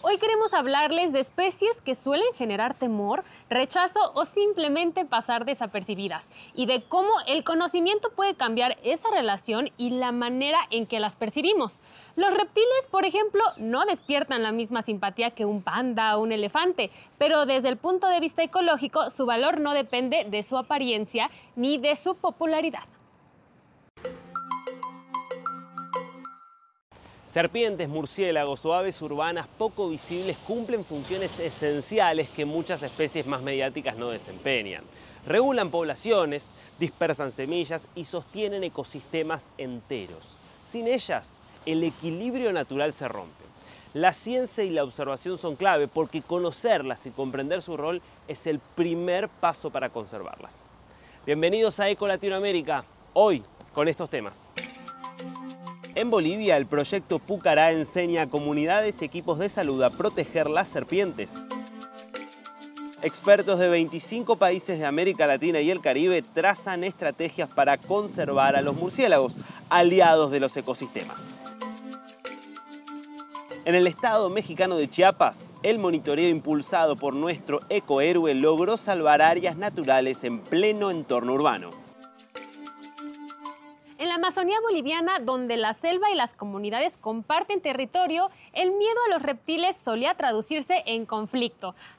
Hoy queremos hablarles de especies que suelen generar temor, rechazo o simplemente pasar desapercibidas, y de cómo el conocimiento puede cambiar esa relación y la manera en que las percibimos. Los reptiles, por ejemplo, no despiertan la misma simpatía que un panda o un elefante, pero desde el punto de vista ecológico, su valor no depende de su apariencia ni de su popularidad. Serpientes, murciélagos o aves urbanas poco visibles cumplen funciones esenciales que muchas especies más mediáticas no desempeñan. Regulan poblaciones, dispersan semillas y sostienen ecosistemas enteros. Sin ellas, el equilibrio natural se rompe. La ciencia y la observación son clave porque conocerlas y comprender su rol es el primer paso para conservarlas. Bienvenidos a Eco Latinoamérica, hoy con estos temas. En Bolivia, el proyecto Pucará enseña a comunidades y equipos de salud a proteger las serpientes. Expertos de 25 países de América Latina y el Caribe trazan estrategias para conservar a los murciélagos, aliados de los ecosistemas. En el estado mexicano de Chiapas, el monitoreo impulsado por nuestro ecohéroe logró salvar áreas naturales en pleno entorno urbano. En la Amazonía boliviana, donde la selva y las comunidades comparten territorio, el miedo a los reptiles solía traducirse en conflicto.